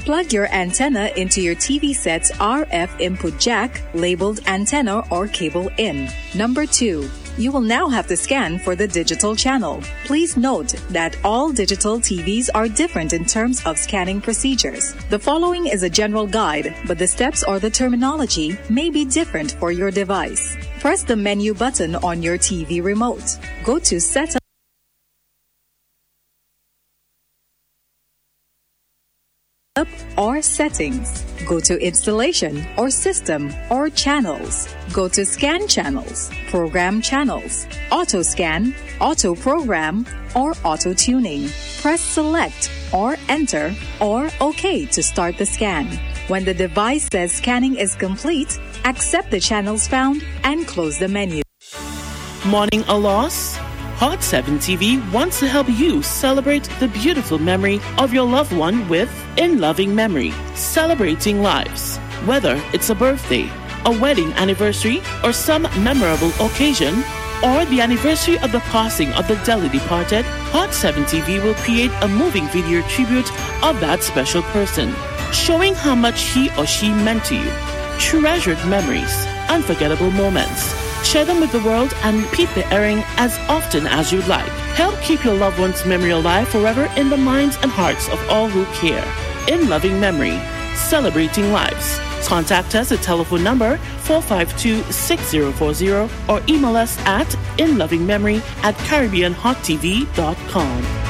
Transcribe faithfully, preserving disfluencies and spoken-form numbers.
Plug your antenna into your T V set's R F input jack labeled antenna or cable in. Number two, you will now have to scan for the digital channel. Please note that all digital T Vs are different in terms of scanning procedures. The following is a general guide, but the steps or the terminology may be different for your device. Press the menu button on your T V remote. Go to Setup or Settings. Go to Installation or System or Channels. Go to Scan Channels, Program Channels, Auto Scan, Auto Program, or Auto Tuning. Press Select or Enter or OK to start the scan. When the device says scanning is complete, accept the channels found and close the menu. Mourning a loss? Hot seven T V wants to help you celebrate the beautiful memory of your loved one with In Loving Memory, celebrating lives. Whether it's a birthday, a wedding anniversary, or some memorable occasion, or the anniversary of the passing of the dearly departed, Hot seven T V will create a moving video tribute of that special person, showing how much he or she meant to you. Treasured memories, unforgettable moments. Share them with the world and repeat the airing as often as you'd like. Help keep your loved one's memory alive forever in the minds and hearts of all who care. In Loving Memory, celebrating lives. Contact us at telephone number four five two, six zero four zero or email us at inlovingmemory at caribbean hot t v dot com.